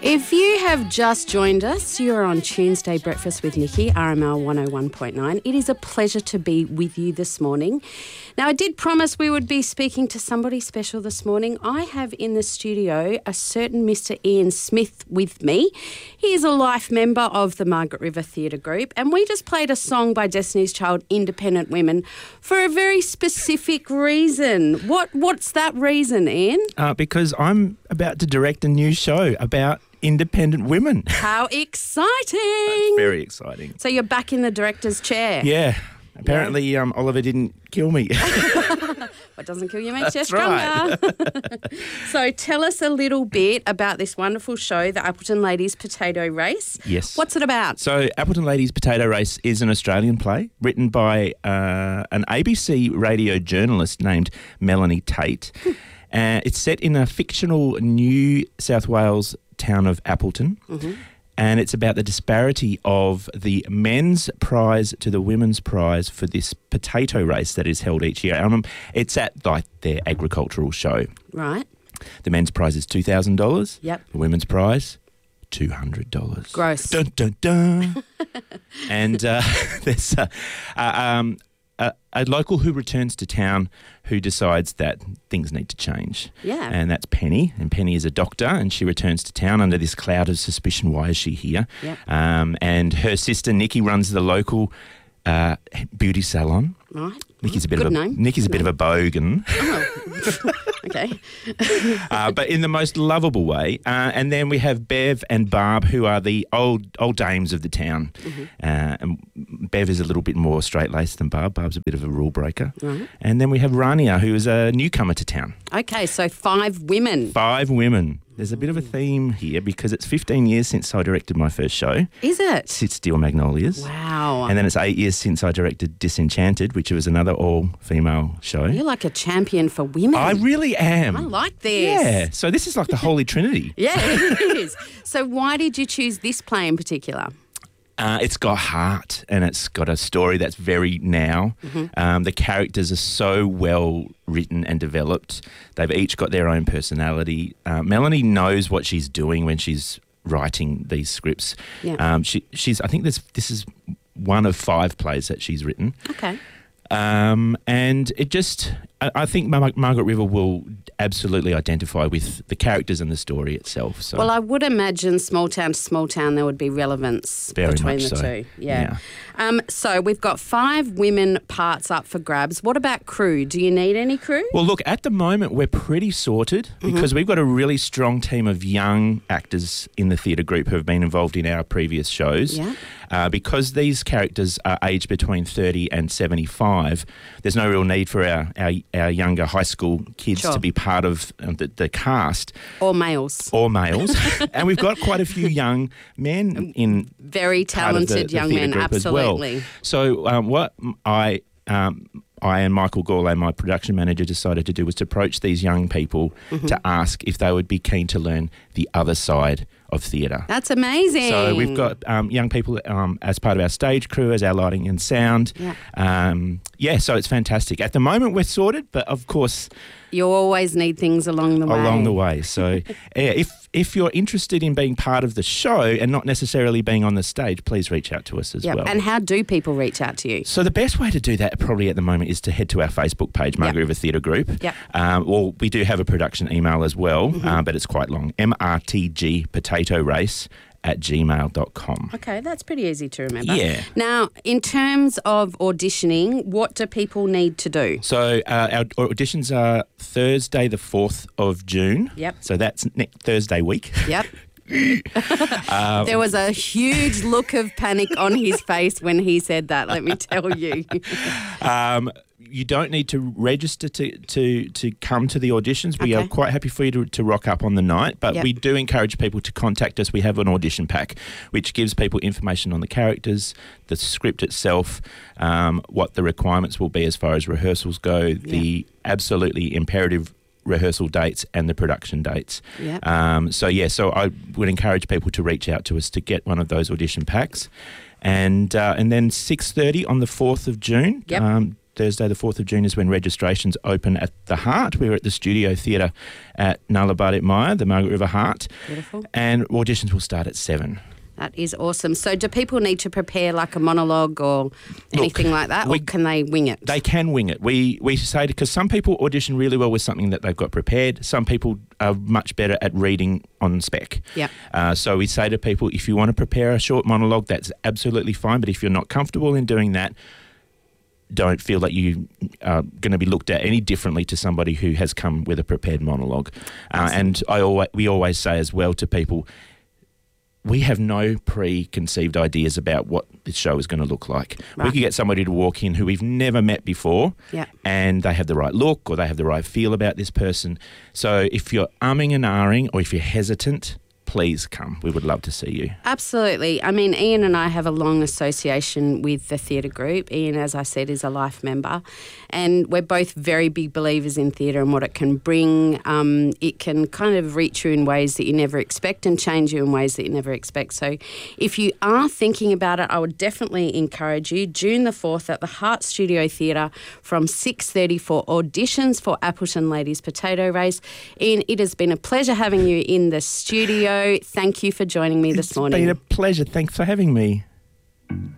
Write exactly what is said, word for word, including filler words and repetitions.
If you have just joined us, you're on Tuesday Breakfast with Nikki, R M L one oh one point nine. It is a pleasure to be with you this morning. Now, I did promise we would be speaking to somebody special this morning. I have in the studio a certain Mister Ian Smith with me. He is a life member of the Margaret River Theatre Group, and we just played a song by Destiny's Child, Independent Women, for a very specific reason. What What's that reason, Ian? Uh, because I'm about to direct a new show about independent women. How exciting! It's very exciting. So you're back in the director's chair. Yeah. Apparently yeah. Um, Oliver didn't kill me. What doesn't kill you makes you That's stronger. right. So tell us a little bit about this wonderful show, the Appleton Ladies Potato Race. Yes. What's it about? So Appleton Ladies Potato Race is an Australian play written by uh, an A B C radio journalist named Melanie Tate. Uh, it's set in a fictional New South Wales town of Appleton, mm-hmm. and it's about the disparity of the men's prize to the women's prize for this potato race that is held each year. Um, it's at like their agricultural show. Right. The men's prize is two thousand dollars. Yep. The women's prize, two hundred dollars. Gross. Dun, dun, dun. And uh, there's uh, uh, um, a, a local who returns to town who decides that things need to change. Yeah. And that's Penny. And Penny is a doctor, and she returns to town under this cloud of suspicion. Why is she here? Yep. Um, and her sister Nikki runs the local uh, beauty salon. Right. Nikki's a bit Good of a name. Nikki's a Good bit name. of a bogan. Oh. Okay. uh, but in the most lovable way. Uh, and then we have Bev and Barb, who are the old old dames of the town. Mm-hmm. Uh, and Bev is a little bit more straight-laced than Barb. Barb's a bit of a rule breaker. Right. And then we have Rania, who is a newcomer to town. Okay, so five women. Five women. There's a bit of a theme here because it's fifteen years since I directed my first show. Is it? Sit Still Magnolias. Wow. And then it's eight years since I directed Disenchanted, which was another all-female show. You're like a champion for women. I really am. I like this. Yeah. So this is like the Holy Trinity. Yeah, it is. So why did you choose this play in particular? Uh, it's got heart and it's got a story that's very now. Mm-hmm. Um, the characters are so well written and developed. They've each got their own personality. Uh, Melanie knows what she's doing when she's writing these scripts. Yeah. Um, she, she's. I think this this is one of five plays that she's written. Okay. Um, and it just, I, I think Mar- Margaret River will absolutely identify with the characters and the story itself. So. Well, I would imagine small town to small town there would be relevance Very between much the so. two. Yeah. Yeah. Um, so we've got five women parts up for grabs. What about crew? Do you need any crew? Well, look, at the moment we're pretty sorted because mm-hmm. we've got a really strong team of young actors in the theatre group who have been involved in our previous shows. Yeah. Uh, because these characters are aged between thirty and seventy-five, there's no real need for our, our, our younger high school kids Sure. to be part of um, the, the cast. Or males. Or males. And we've got quite a few young men in Very talented part of the, the young theatre men, group absolutely. as well. So um, what I... Um, I and Michael Gourlay, my production manager, decided to do was to approach these young people mm-hmm. to ask if they would be keen to learn the other side of theatre. That's amazing. So we've got um, young people um, as part of our stage crew, as our lighting and sound. Yeah. Um, yeah, so it's fantastic. At the moment we're sorted, but of course... You always need things along the way. Along the way. So yeah, if if you're interested in being part of the show and not necessarily being on the stage, please reach out to us as yep. well. And how do people reach out to you? So the best way to do that probably at the moment is to head to our Facebook page, Margaret yep. River Theatre Group. Yep. Um, well, we do have a production email as well, mm-hmm. uh, but it's quite long. M R T G Potato Race at gmail dot com. Okay, that's pretty easy to remember. Yeah. Now, in terms of auditioning, what do people need to do? So uh, our auditions are Thursday the fourth of June. Yep. So that's next Thursday week. Yep. um, there was a huge look of panic on his face when he said that, let me tell you. um, you don't need to register to, to, to come to the auditions. We okay. are quite happy for you to, to rock up on the night, but yep. we do encourage people to contact us. We have an audition pack which gives people information on the characters, the script itself, um, what the requirements will be as far as rehearsals go, yep. the absolutely imperative rehearsal dates and the production dates. Yep. Um, so, yeah, so I would encourage people to reach out to us to get one of those audition packs. And uh, and then six thirty on the fourth of June, yep. um, Thursday the fourth of June is when registrations open at the Heart. We're at the Studio Theatre at Nullarbor Mire, the Margaret River Heart. Beautiful. And auditions will start at seven. That is awesome. So do people need to prepare like a monologue or anything Look, like that, we, or can they wing it? They can wing it. We we say, because some people audition really well with something that they've got prepared. Some people are much better at reading on spec. Yeah. Uh, so we say to people, if you want to prepare a short monologue, that's absolutely fine. But if you're not comfortable in doing that, don't feel that you are going to be looked at any differently to somebody who has come with a prepared monologue. Uh, and I always, we always say as well to people, we have no preconceived ideas about what this show is going to look like. Right. We could get somebody to walk in who we've never met before, yeah. and they have the right look or they have the right feel about this person. So if you're umming and ahhing or if you're hesitant, please come. We would love to see you. Absolutely. I mean, Ian and I have a long association with the theatre group. Ian, as I said, is a life member. And we're both very big believers in theatre and what it can bring. Um, it can kind of reach you in ways that you never expect and change you in ways that you never expect. So if you are thinking about it, I would definitely encourage you. June the fourth at the Heart Studio Theatre from six thirty for auditions for Appleton Ladies Potato Race. Ian, it has been a pleasure having you in the studio. Thank you for joining me this morning. It's been a pleasure. Thanks for having me.